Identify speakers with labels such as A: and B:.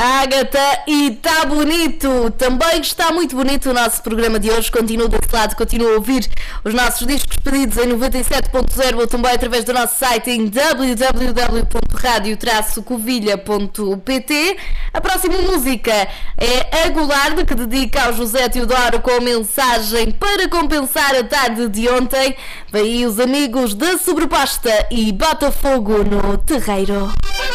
A: Ágata, e está bonito, também está muito bonito o nosso programa de hoje. Continua desse lado, continua a ouvir os nossos discos pedidos em 97.0 ou também através do nosso site em www.radio-covilha.pt. A próxima música é a Golardo, que dedica ao José Teodoro com a mensagem para compensar a tarde de ontem. Vem aí os amigos da Sobrepasta e Botafogo no Terreiro.